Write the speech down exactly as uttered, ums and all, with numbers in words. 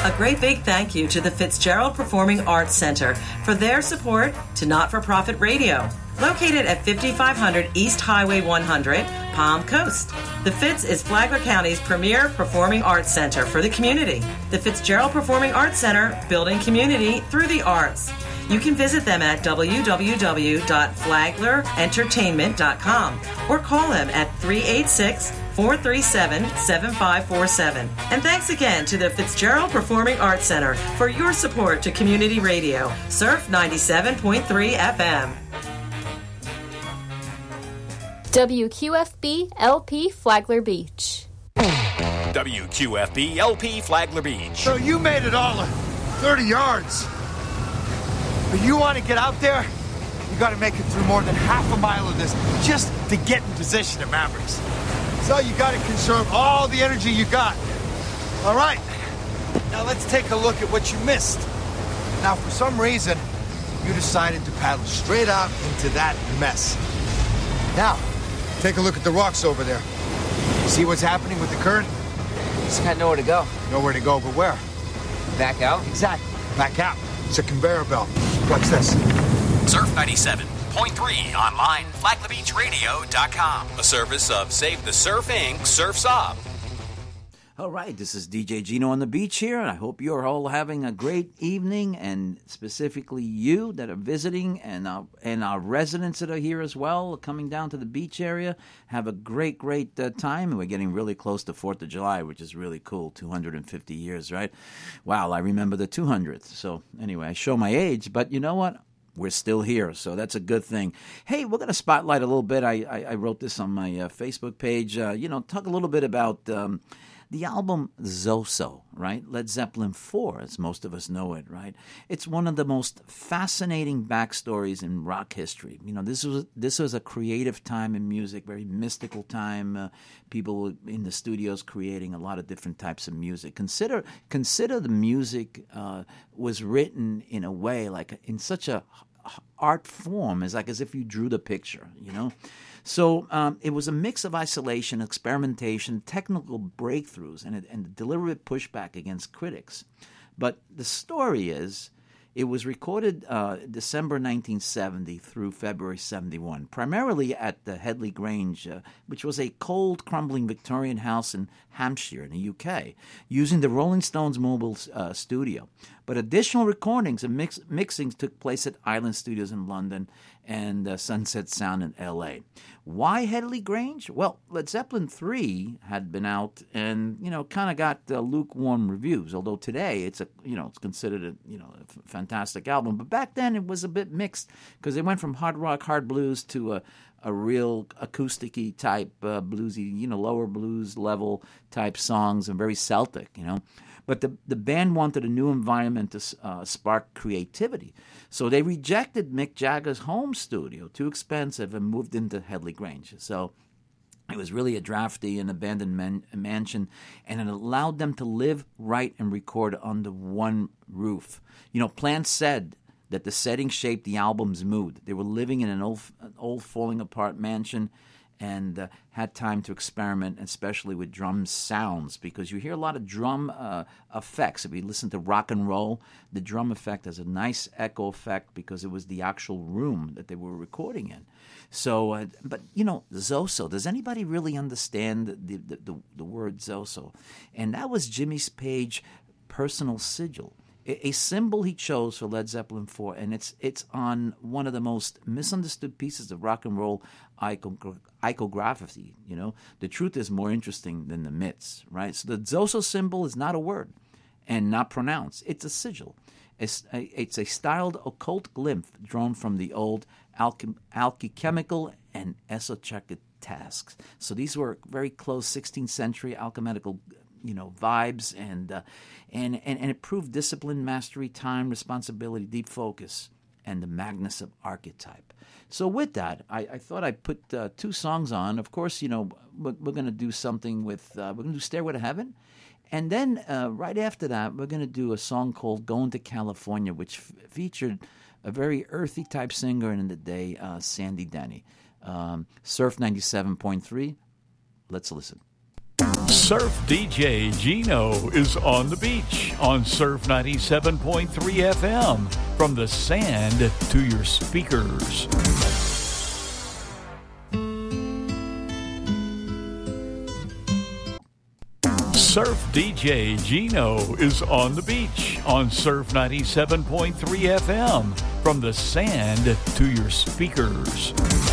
A great big thank you to the Fitzgerald Performing Arts Center for their support to Not-for-Profit Radio. Located at fifty-five hundred East Highway one hundred, Palm Coast. The Fitz is Flagler County's premier performing arts center for the community. The Fitzgerald Performing Arts Center, building community through the arts. You can visit them at w w w dot flagler entertainment dot com or call them at three eight six, four three seven, seven five four seven. And thanks again to the Fitzgerald Performing Arts Center for your support to community radio. Surf ninety-seven point three F M. W Q F B L P Flagler Beach. W Q F B L P Flagler Beach. So you made it all of thirty yards. But you want to get out there, you got to make it through more than half a mile of this just to get in position at Mavericks. So you got to conserve all the energy you got. All right, now let's take a look at what you missed. Now, for some reason, you decided to paddle straight out into that mess. Now, take a look at the rocks over there. See what's happening with the current? Just got nowhere to go. Nowhere to go, but where? Back out? Exactly. Back out. It's a conveyor belt. What's this? Surf ninety-seven point three online, flagler beach radio dot com. A service of Save the Surf Incorporated. Surf's Up. All right, this is D J Gino on the beach here, and I hope you're all having a great evening, and specifically you that are visiting and our, and our residents that are here as well, coming down to the beach area. Have a great, great uh, time, and we're getting really close to fourth of July, which is really cool, two hundred fifty years, right? Wow, I remember the two hundredth. So anyway, I show my age, but you know what? We're still here, so that's a good thing. Hey, we're going to spotlight a little bit. I, I, I wrote this on my uh, Facebook page. Uh, you know, talk a little bit about um, the album Zoso, right? Led Zeppelin four, as most of us know it, right? It's one of the most fascinating backstories in rock history. You know, this was this was a creative time in music, very mystical time. Uh, people in the studios creating a lot of different types of music. Consider consider the music uh, was written in a way, like in such a art form, as like as if you drew the picture, you know? So um, it was a mix of isolation, experimentation, technical breakthroughs, and, and deliberate pushback against critics. But the story is, it was recorded uh, December nineteen seventy through February seventy-one, primarily at the Headley Grange, uh, which was a cold, crumbling Victorian house in Hampshire in the U K, using the Rolling Stones mobile uh, studio. But additional recordings and mix- mixings took place at Island Studios in London and uh, Sunset Sound in L A. Why Headley Grange? Well, Led Zeppelin three had been out and, you know, kind of got uh, lukewarm reviews, although today it's a, you know, it's considered a, you know, a f- fantastic album. But back then it was a bit mixed because they went from hard rock, hard blues to a, a real acoustic-y type uh, bluesy, you know, lower blues level type songs and very Celtic, you know. But the, the band wanted a new environment to uh, spark creativity. So they rejected Mick Jagger's home studio, too expensive, and moved into Headley Grange. So it was really a drafty and abandoned man- mansion, and it allowed them to live, write, and record under one roof. You know, Plant said that the setting shaped the album's mood. They were living in an old, an old falling-apart mansion, and uh, had time to experiment, especially with drum sounds, because you hear a lot of drum uh, effects. If you listen to rock and roll, the drum effect has a nice echo effect because it was the actual room that they were recording in. So, uh, but, you know, Zoso, does anybody really understand the, the, the, the word Zoso? And that was Jimmy Page's personal sigil. A symbol he chose for Led Zeppelin four, and it's it's on one of the most misunderstood pieces of rock and roll icon- iconography. You know, the truth is more interesting than the myths, right? So the Zoso symbol is not a word and not pronounced. It's a sigil. It's a, it's a styled occult glyph drawn from the old alchem- alchemical and esoteric tasks. So these were very close sixteenth century alchemical, you know, vibes, and uh, and, and and it proved discipline, mastery, time, responsibility, deep focus, and the Magnus of archetype. So with that, I, I thought I'd put uh, two songs on. Of course, you know, we're, we're going to do something with, uh, we're going to do Stairway to Heaven, and then uh, right after that, we're going to do a song called Going to California, which f- featured a very earthy type singer in the day, uh, Sandy Denny. Um, Surf ninety-seven point three. Let's listen. Surf D J Gino is on the beach on Surf ninety-seven point three F M. From the sand to your speakers. Surf D J Gino is on the beach on Surf ninety-seven point three F M. From the sand to your speakers.